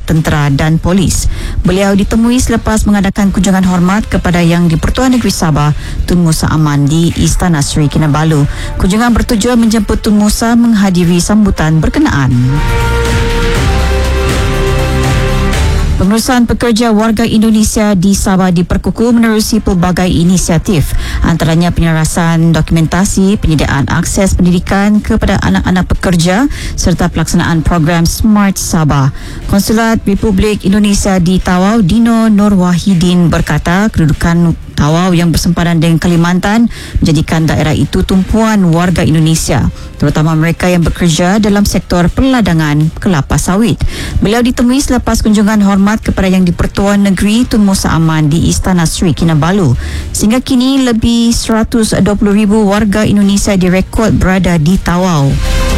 tentera dan polis. Beliau ditemui selepas mengadakan kunjungan hormat kepada Yang di-Pertuan Negeri Sabah Tun Musa Aman di Istana Sri Kinabalu. Kunjungan bertujuan menjemput Tun Musa menghadiri sambutan berkenaan. Pengurusan pekerja warga Indonesia di Sabah diperkukuh menerusi pelbagai inisiatif, antaranya penyelarasan dokumentasi, penyediaan akses pendidikan kepada anak-anak pekerja serta pelaksanaan program Smart Sabah. Konsulat Republik Indonesia di Tawau, Dino Nur Wahidin berkata kedudukan Tawau yang bersempadan dengan Kalimantan menjadikan daerah itu tumpuan warga Indonesia, terutama mereka yang bekerja dalam sektor perladangan kelapa sawit. Beliau ditemui selepas kunjungan hormat kepada Yang di-Pertuan Negeri Tun Musa Aman di Istana Sri Kinabalu. Sehingga kini lebih 120,000 warga Indonesia direkod berada di Tawau.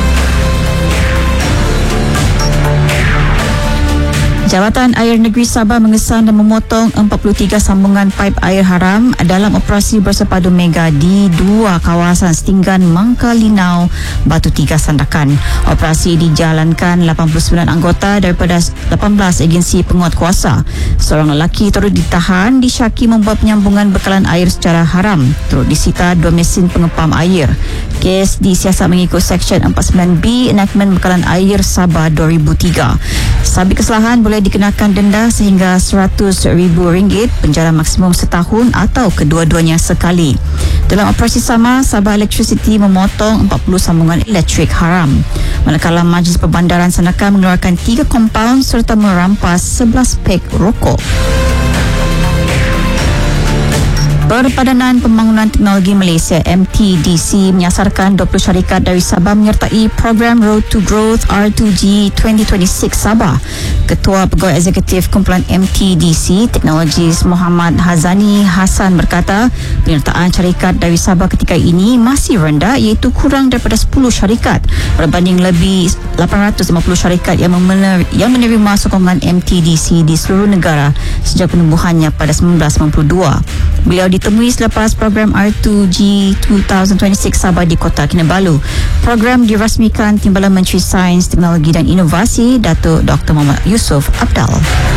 Jabatan Air Negeri Sabah mengesan dan memotong 43 sambungan paip air haram dalam operasi bersepadu mega di dua kawasan setinggan Mangka Linau, Batu Tiga, Sandakan. Operasi dijalankan 89 anggota daripada 18 agensi penguat kuasa. Seorang lelaki turut ditahan disyaki membuat penyambungan bekalan air secara haram. Turut disita 2 mesin pengepam air. Kes disiasat mengikut Seksyen 49B Enactment Bekalan Air Sabah 2003. Sabit kesalahan boleh dikenakan denda sehingga RM100,000, penjara maksimum setahun atau kedua-duanya sekali. Dalam operasi sama, Sabah Electricity memotong 40 sambungan elektrik haram. Manakala Majlis Perbandaran Sandakan mengeluarkan 3 kompaun serta merampas 11 pek rokok. Perpadanan Pembangunan Teknologi Malaysia MTDC menyasarkan 20 syarikat dari Sabah menyertai program Road to Growth R2G 2026 Sabah. Ketua Pegawai Eksekutif Kumpulan MTDC Technologies Muhammad Hazani Hassan berkata penyertaan syarikat dari Sabah ketika ini masih rendah, iaitu kurang daripada 10 syarikat berbanding lebih 850 syarikat yang menerima sokongan MTDC di seluruh negara sejak penubuhannya pada 1992. Beliau ditemui selepas program R2G 2026 Sabah di Kota Kinabalu. Program dirasmikan Timbalan Menteri Sains, Teknologi dan Inovasi Datuk Dr. Muhammad Yusof Abdal.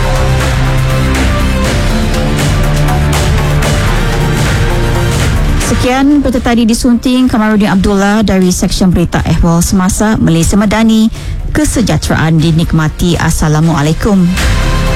Sekian berita tadi disunting Kamarudin Abdullah dari Seksyen Berita Ehwal Semasa Malaysia Madani. Kesejahteraan dinikmati. Assalamualaikum.